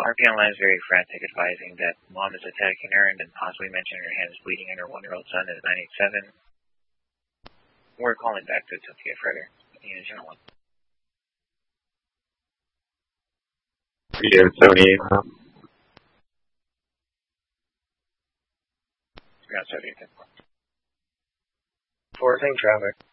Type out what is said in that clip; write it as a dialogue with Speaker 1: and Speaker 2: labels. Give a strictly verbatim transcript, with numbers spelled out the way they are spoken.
Speaker 1: R P on line is very frantic, advising that mom is attacking her and then possibly mentioning her hand is bleeding and her one-year-old son is nine eight seven. We're calling back to investigate further. Unit zero one.
Speaker 2: Unit seventy-eight.
Speaker 1: Ground seventy-eight.
Speaker 3: Forcing traffic.